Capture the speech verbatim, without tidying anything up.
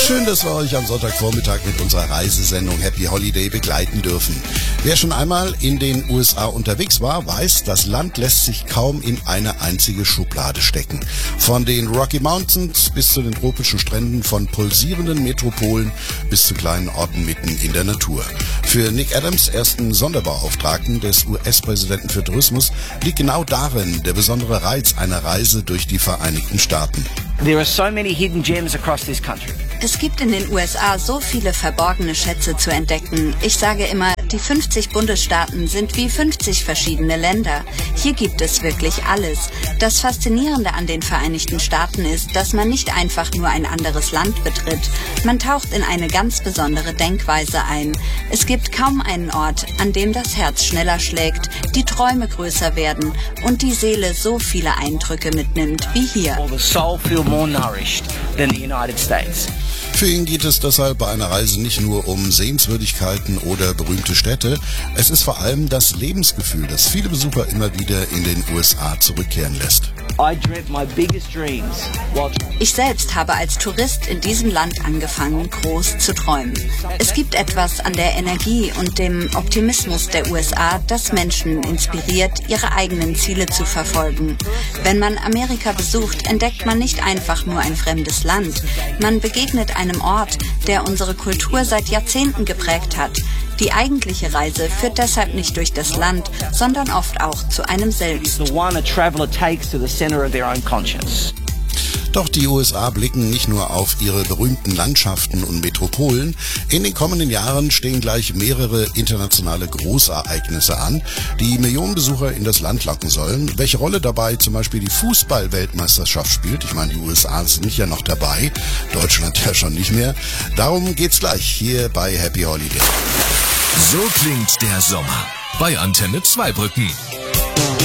Schön, dass wir euch am Sonntagvormittag mit unserer Reisesendung Happy Holiday begleiten dürfen. Wer schon einmal in den U S A unterwegs war, weiß, das Land lässt sich kaum in eine einzige Schublade stecken. Von den Rocky Mountains bis zu den tropischen Stränden, von pulsierenden Metropolen bis zu kleinen Orten mitten in der Natur. Für Nick Adams, ersten Sonderbeauftragten des U S-Präsidenten für Tourismus, liegt genau darin der besondere Reiz einer Reise durch die Vereinigten Staaten. There are so many hidden gems across this country. Es gibt in den U S A so viele verborgene Schätze zu entdecken. Ich sage immer, die fünfzig Bundesstaaten sind wie fünfzig verschiedene Länder. Hier gibt es wirklich alles. Das Faszinierende an den Vereinigten Staaten ist, dass man nicht einfach nur ein anderes Land betritt. Man taucht in eine ganz besondere Denkweise ein. Es gibt kaum einen Ort, an dem das Herz schneller schlägt, die Träume größer werden und die Seele so viele Eindrücke mitnimmt wie hier. Or the soul feel more nourished than the United States. Für ihn geht es deshalb bei einer Reise nicht nur um Sehenswürdigkeiten oder berühmte Städte. Es ist vor allem das Lebensgefühl, das viele Besucher immer wieder in den U S A zurückkehren lässt. I dreamt my biggest dreams while Ich selbst habe als Tourist in diesem Land angefangen, groß zu träumen. Es gibt etwas an der Energie und dem Optimismus der U S A, das Menschen inspiriert, ihre eigenen Ziele zu verfolgen. Wenn man Amerika besucht, entdeckt man nicht einfach nur ein fremdes Land. Man begegnet einem Ort, der unsere Kultur seit Jahrzehnten geprägt hat. Die eigentliche Reise führt deshalb nicht durch das Land, sondern oft auch zu einem selbst. the one a traveler takes to the center of their own conscience. Doch die U S A blicken nicht nur auf ihre berühmten Landschaften und Metropolen. In den kommenden Jahren stehen gleich mehrere internationale Großereignisse an, die Millionen Besucher in das Land locken sollen. Welche Rolle dabei zum Beispiel die Fußball-Weltmeisterschaft spielt, ich meine, die U S A sind ja noch dabei, Deutschland ja schon nicht mehr. Darum geht's gleich hier bei Happy Holiday. So klingt der Sommer bei Antenne Zweibrücken.